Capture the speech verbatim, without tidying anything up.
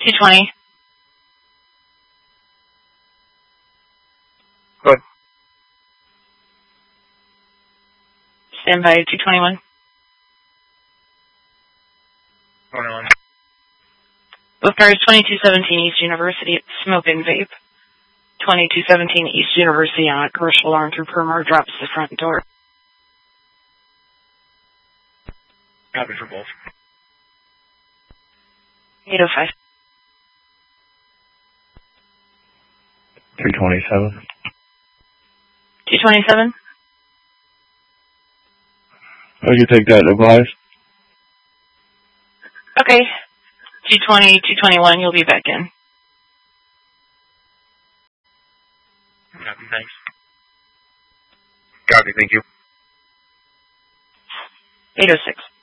two twenty. Good. Stand by two twenty-one. twenty-one. Both cars, twenty-two seventeen East University, smoke and vape. twenty-two seventeen East University on a commercial alarm through Perimeter drops the front door. Copy for both. eight oh five. three twenty-seven. two twenty-seven. I can take that advice. Okay. two twenty, two twenty-one, you'll be back in. Copy, thanks. Copy, thank you. eight oh six.